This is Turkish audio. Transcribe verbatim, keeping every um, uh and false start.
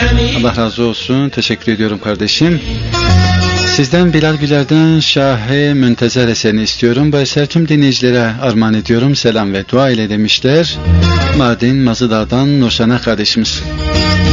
Allah razı olsun. Teşekkür ediyorum kardeşim. Sizden Bilal Güler'den Şahe Müntezer eserini istiyorum. Bu eser tüm dinleyicilere armağan ediyorum. Selam ve dua ile demişler. Mardin Mazıdağ'dan Nurşana kardeşimiz.